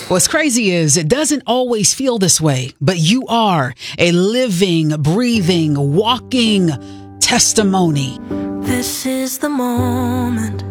What's crazy is it doesn't always feel this way, but you are a living, breathing, walking testimony. This is the moment